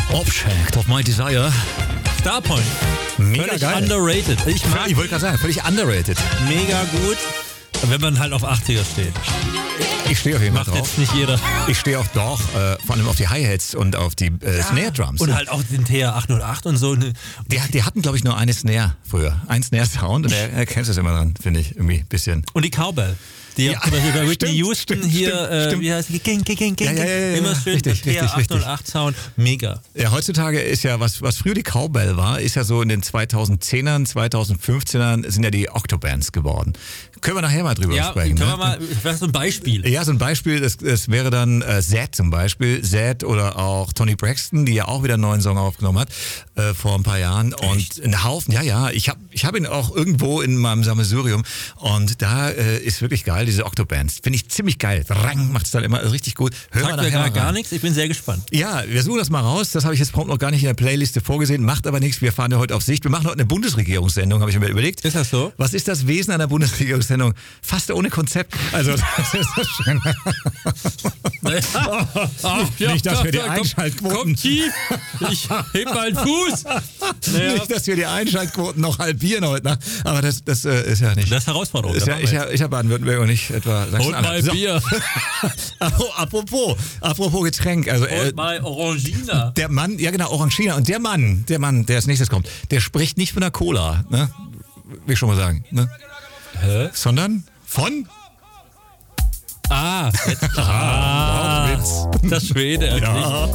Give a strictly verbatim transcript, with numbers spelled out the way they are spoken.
Object of My Desire. Starpoint. Mega Völlig geil. underrated. Ich mag Ich wollte gerade sagen, völlig underrated. mega gut, wenn man halt auf achtziger steht. Ich stehe auf jeden Fall Macht drauf. jetzt nicht jeder. Ich stehe auch doch, äh, vor allem auf die Hi-Hats und auf die äh, Snare-Drums. Und halt auch den T R achthundertacht und so. Die, die hatten, glaube ich, nur eine Snare früher. Ein Snare-Sound und er erkennst es immer dran, finde ich, irgendwie ein bisschen. Und die Cowbell. Die Ja, ja, zum Beispiel bei Whitney stimmt, Houston stimmt, hier, stimmt, äh, stimmt. wie heißt die? Ging, ging, ging, ging, Ja, ja, ja, ja, immer ja, schön richtig, der T R richtig, richtig. achthundertacht-Sound. Mega. Ja, heutzutage ist ja, was, was früher die Cowbell war, ist ja so in den zweitausendzehnern, zweitausendfünfzehnern sind ja die Octobands geworden. Können wir nachher mal drüber Ja, sprechen. können ne? wir mal, vielleicht so ein Beispiel. Ja, so ein Beispiel, das, das wäre dann äh, Zed zum Beispiel. Zed oder auch Tony Braxton, die ja auch wieder einen neuen Song aufgenommen hat äh, vor ein paar Jahren. Und ein Haufen, ja, ja, ich habe ich hab ihn auch irgendwo in meinem Sammelsurium. Und da äh, ist wirklich geil, diese Octobands. Finde ich ziemlich geil. Rang macht es dann immer richtig gut. Hören wir Sagt mir nachher gar, mal gar rein. nichts, ich bin sehr gespannt. Ja, wir suchen das mal raus. Das habe ich jetzt prompt noch gar nicht in der Playliste vorgesehen. Macht aber nichts. Wir fahren ja heute auf Sicht. Wir machen heute eine Bundesregierungssendung, habe ich mir überlegt. Ist das so? Was ist das Wesen einer Bundesregierungssendung? Fast ohne Konzept. Also, das ist das schön. Nicht, dass wir die Einschaltquoten- Komm tief, ich heb meinen Fuß. Naja, Nicht, dass wir die Einschaltquoten noch halbieren heute Nacht. Aber das, das äh, ist ja nicht. das ist Herausforderung. ist das ja, machen ich, wir ja, ich habe Baden-Württemberg und nicht etwa jetzt. Holt mal Sachsen-Anhalt. So. Bier. apropos, apropos Getränk. Also, äh, Holt mal Orangina. der Mann, ja genau, Orangina. Und der Mann, der Mann, der als nächstes kommt, der spricht nicht von der Cola, ne? Will ich schon mal sagen. Ne? Hä? Sondern von... Ah, jetzt. Ah, das Schwede. Ja.